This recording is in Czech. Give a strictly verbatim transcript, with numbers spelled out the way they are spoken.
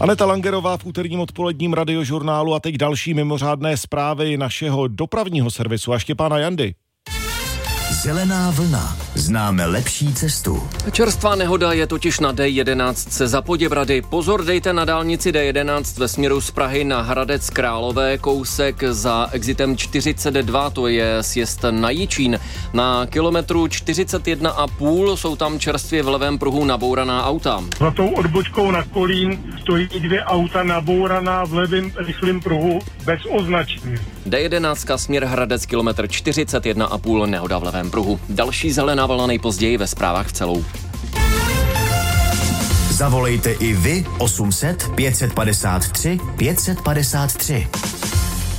Aneta Langerová v úterním odpoledním radiožurnálu a teď další mimořádné zprávy našeho dopravního servisu a Štěpána Jandy. Zelená vlna. Známe lepší cestu. Čerstvá nehoda je totiž na D jedenáct za Poděbrady. Pozor dejte na dálnici D jedenáct ve směru z Prahy na Hradec Králové, kousek za exitem čtyřicet dva, to je sjezd na Jičín. Na kilometru čtyřicet jedna a půl jsou tam čerstvě v levém pruhu nabouraná auta. Za tou odbočkou na Kolín stojí dvě auta nabouraná v levém rychlém pruhu bez označení. D jedenáct směr Hradec, kilometr čtyřicet jedna a půl, nehoda v levém pruhu. Další zelená vlna nejpozději ve zprávách v celou. Zavolejte i vy osm set pět set padesát tři pět set padesát tři.